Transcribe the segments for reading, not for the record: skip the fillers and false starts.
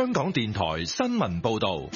香港電台新聞報道。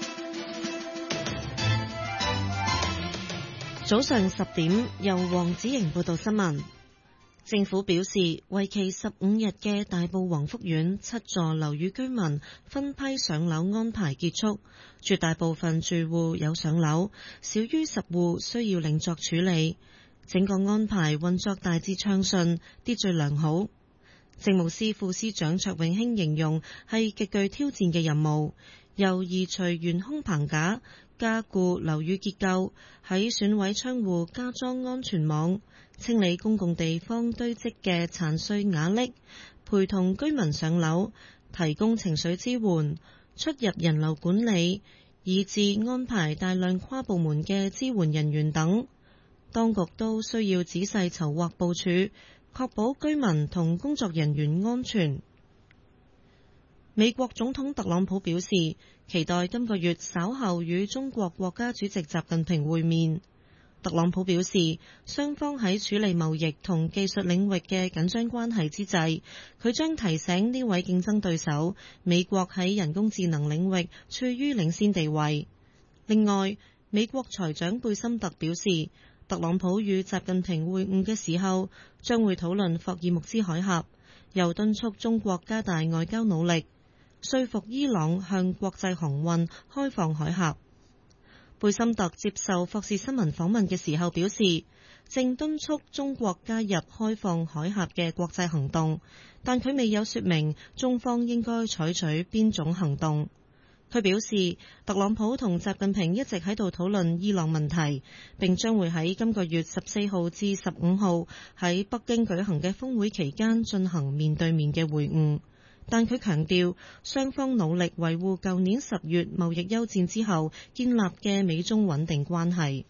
早上10點，由黃子瑩報道新聞。政府表示，為期15日嘅大埔宏福苑7座樓宇居民分批上樓安排結束，絕大部分住戶有上樓，少於10戶需要另作處理。整個安排運作大致暢順，秩序良好。政務司副司長卓永興形容係極具挑戰嘅任務，由移除懸空棚架、加固樓宇結構，喺損毀窗戶加裝安全網，清理公共地方堆積嘅殘碎瓦礫，陪同居民上樓，提供情緒支援，出入人流管理，以至安排大量跨部門嘅支援人員等，當局都需要仔細籌劃部署，確保居民同工作人員安全。美國總統特朗普表示，期待今個月稍後與中國國家主席習近平會面。特朗普表示，雙方喺處理貿易同技術領域嘅緊張關係之際，佢將提醒呢位競爭對手，美國喺人工智能領域處於領先地位。另外，美國財長貝森特表示，特朗普與習近平會晤嘅時候，將會討論霍爾木茲海峽，又敦促中國加大外交努力，說服伊朗向國際航運開放海峽。貝森特接受霍士新聞訪問嘅時候表示，正敦促中國加入開放海峽嘅國際行動，但佢未有說明中方應該採取邊種行動。佢表示，特朗普同習近平一直喺度討論伊朗問題，並將會喺今個月14號至15號喺北京舉行嘅峰會期間進行面對面嘅會晤。但佢強調，雙方努力維護舊年10月貿易休戰之後建立嘅美中穩定關係。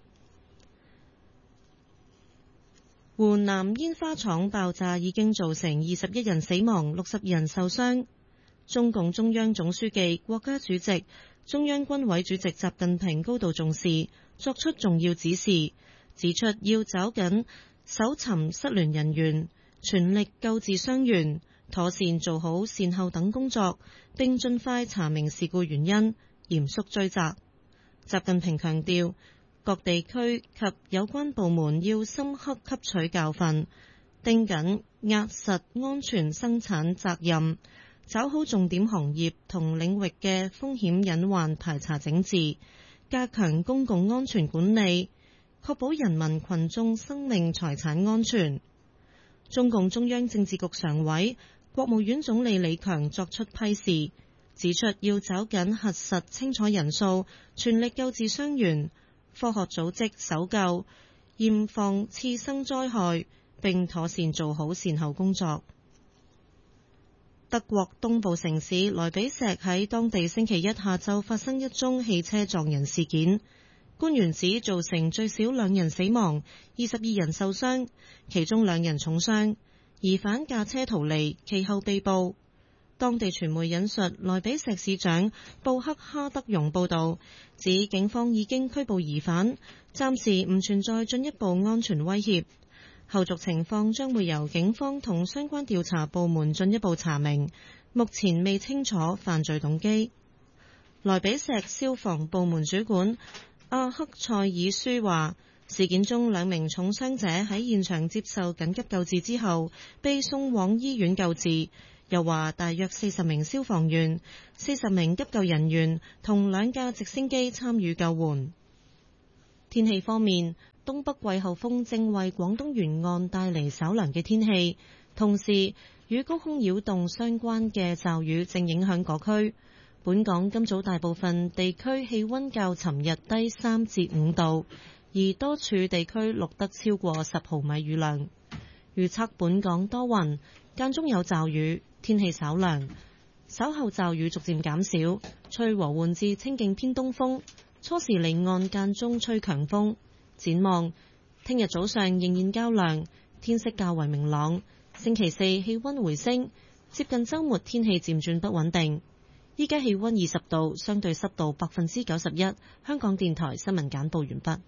湖南煙花廠爆炸已經造成21人死亡、60人受傷。中共中央總書記、國家主席、中央軍委主席習近平高度重視，作出重要指示，指出要抓緊搜尋失聯人員，全力救治傷員，妥善做好善後等工作，並盡快查明事故原因，嚴肅追責。習近平強調，各地區及有關部門要深刻吸取教訓，盯緊壓實安全生產責任，抓好重點行業同領域嘅風險隱患排查整治，加強公共安全管理，確保人民群眾生命財產安全。中共中央政治局常委、國務院總理李強作出批示，指出要抓緊核實清楚人數，全力救治傷員，科學組織搜救，嚴防次生災害，並妥善做好善後工作。德國東部城市萊比錫喺當地星期一下晝發生一宗汽車撞人事件，官員指造成最少2人死亡、22人受傷，其中2人重傷，疑犯駕車逃離，其後被捕。當地傳媒引述萊比錫市長布克哈德容報道，指警方已經拘捕疑犯，暫時唔存在進一步安全威脅。後續情況將會由警方同相關調查部門進一步查明，目前未清楚犯罪動機。萊比錫消防部門主管阿克塞爾舒話，事件中2名重傷者喺現場接受緊急救治之後被送往醫院救治，又話大約40名消防員、40名急救人員同2架直升機參與救援。天氣方面，東北季候風正為廣東沿岸帶嚟稍涼嘅天氣，同時與高空擾動相關嘅驟雨正影響各區。本港今早大部分地區氣溫較尋日低3至5度，而多處地區錄得超過10毫米雨量。預測本港多雲，間中有驟雨，天氣稍涼，稍後驟雨逐漸減少，吹和緩至清勁偏東風，初時離岸間中吹強風。展望聽日早上仍然較涼，天色較為明朗。星期四氣溫回升，接近週末天氣漸轉不穩定。依家氣溫20度，相對濕度91%。香港電台新聞簡報完畢。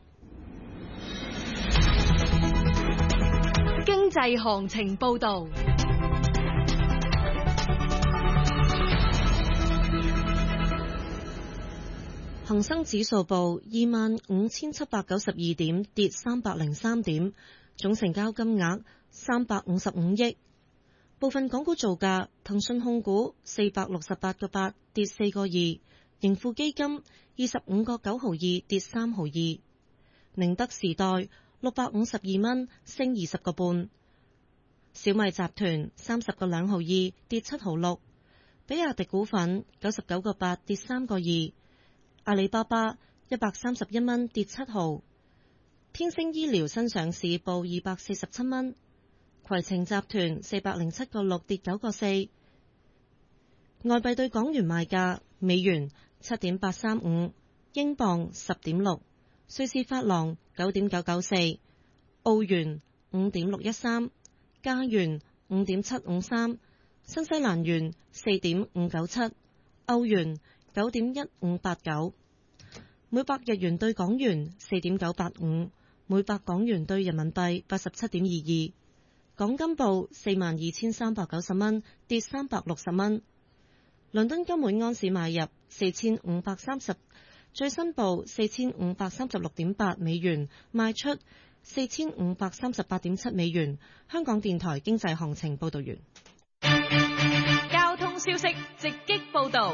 經濟行情報道。 恒生指數報25,792點，跌303點，總成交金額355億。部分港股造價：騰訊控股468個8，跌4個2；盈富基金25個9毫2，跌3毫2；寧德時代652蚊，升20個半；小米集團30個2毫2，跌7毫6；比亞迪股份99個8，跌3個2；阿里巴巴131蚊，跌7毫；天星醫療新上市報247蚊；攜程集團407個6，跌9個4。外幣對港元賣價：美元7.835，英鎊10.6，瑞士法郎9.994，澳元5.613，加元5.753，新西蘭元4.597，歐元9.1589，每百日元對港元4.985，每百港元對人民幣87.22。港金報42,390蚊，跌360蚊。倫敦金每安士買入4530，最新報4536.8美元，賣出4538.7美元。香港電台經濟行情報道完。 交通消息直擊報道。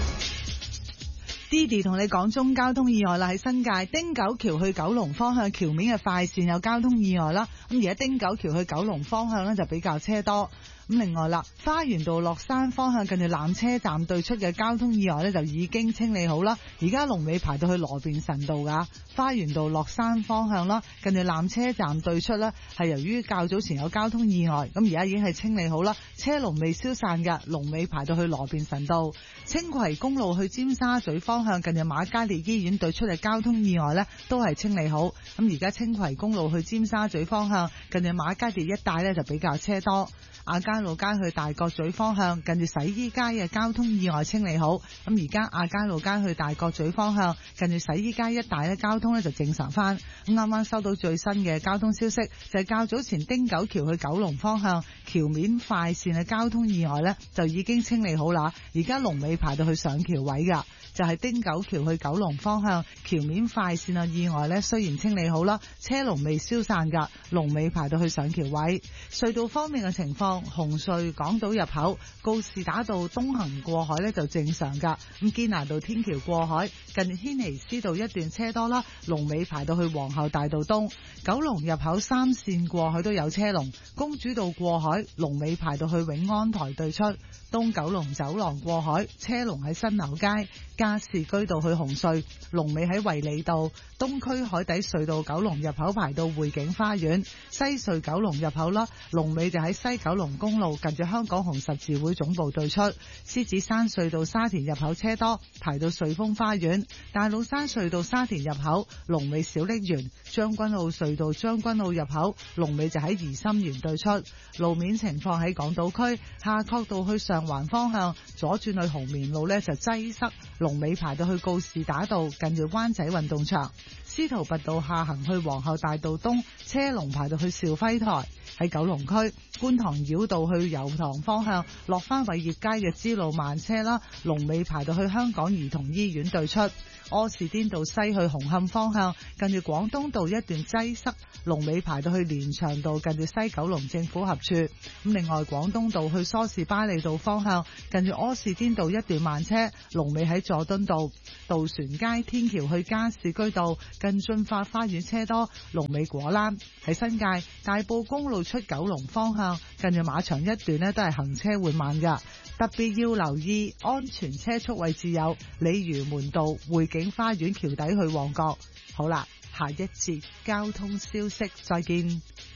Didi 同你講中交通意外啦，喺新界汀九橋去九龍方向橋面嘅快線有交通意外啦。咁而家汀九橋去九龍方向呢，就比較車多。咁另外啦，花園道落山方向近住纜車站對出嘅交通意外呢，就已經清理好啦。而家龍尾排到去羅便臣道噶，花園道落山方向啦，近住纜車站對出呢，係由於較早前有交通意外，咁而家已經係清理好啦，車龍未消散嘅，龍尾排到去羅便臣道。青葵公路去尖沙咀方向近住瑪嘉烈醫院對出嘅交通意外呢，都係清理好。咁而家青葵公路去尖沙咀方向近住瑪嘉烈一帶呢，就比較車多。亞皆老街去大角咀方向近住洗衣街嘅交通意外清理好。咁而家亞皆老街去大角咀方向近住洗衣街一帶咧，交通咧就正常翻。咁啱啱收到最新嘅交通消息，就係較早前汀九橋去九龍方向橋面快線嘅交通意外咧，就已經清理好啦。而家龍尾排到去上橋位噶，就係汀九橋去九龍方向橋面快線嘅意外咧，雖然清理好啦，車龍未消散噶，龍尾排到去上橋位。隧道方面嘅情況，紅隧港島入口告士打道東行過海呢就正常噶，咁堅拿道天橋過海近軒尼詩道一段車多啦，龍尾排到去皇后大道東。九龍入口三線過海都有車龍，公主道過海龍尾排到去永安台對出。東九龍走廊過海車龍喺新樓街，加士居道去紅隧龍尾喺衛理道。東區海底隧道九龍入口排到匯景花園，西隧九龍入口啦，龍尾就喺西九龍公路近住香港紅十字會總部對出。獅子山隧道沙田入口車多，排到瑞豐花園。大老山隧道沙田入口龍尾小瀝源，將軍澳隧道將軍澳入口龍尾就喺怡心園對出。路面情況喺港島區夏慤道去上環方向左轉去紅棉路呢就擠塞，龍尾排到去告士打道近住灣仔運動場。司徒拔道下行去皇后大道東車龍排到去兆輝台。喺九龍區觀塘繞道去油塘方向落返偉業街嘅支路慢車啦，龍尾排到去香港兒童醫院對出。柯士甸道西去紅磡方向近住廣東道一段擠塞，龍尾排到去連翔道近住西九龍政府合署。咁另外廣東道去梳士巴利道方向近住柯士甸道一段慢車，龍尾喺佐敦道。渡船街天橋去加士居道近駿發花園車多，龍尾果欄。喺新界大埔公路出九龍方向近住馬場一段呢都係行車緩慢噶，特別要留意安全車速位置有鯉魚門道匯景花園橋底去旺角。好啦，下一節交通消息再見。